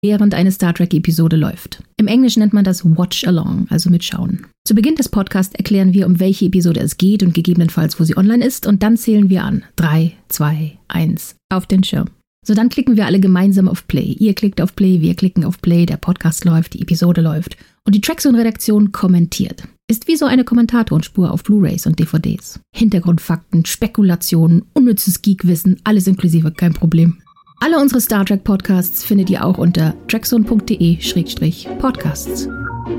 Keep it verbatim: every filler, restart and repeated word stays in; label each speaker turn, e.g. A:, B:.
A: während eine Star Trek-Episode läuft. Im Englischen nennt man das Watch Along, also mitschauen. Zu Beginn des Podcasts erklären wir, um welche Episode es geht und gegebenenfalls, wo sie online ist, und dann zählen wir an. drei, zwei, eins, auf den Schirm. So, dann klicken wir alle gemeinsam auf Play. Ihr klickt auf Play, wir klicken auf Play, der Podcast läuft, die Episode läuft und die Trackzone-Redaktion kommentiert. Ist wie so eine Kommentatorspur auf Blu-rays und D V Ds. Hintergrundfakten, Spekulationen, unnützes Geekwissen, alles inklusive, kein Problem. Alle unsere Star Trek Podcasts findet ihr auch unter trackzone punkt de slash podcasts.